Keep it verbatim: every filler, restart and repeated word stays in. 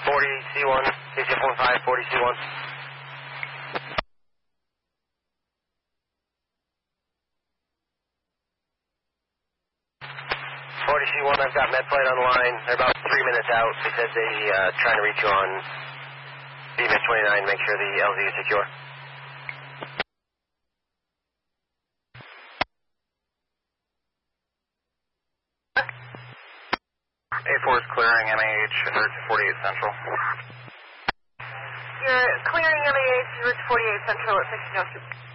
forty C one, K C F one five, forty C one. forty C one, I've got MedFlight on the line. They're about three minutes out. They said they uh, trying to reach you on B M S twenty-nine, make sure the L Z is secure. A four is clearing M A H, route to forty-eight Central. You're clearing M A H, route to forty-eight Central at sixteen oh two.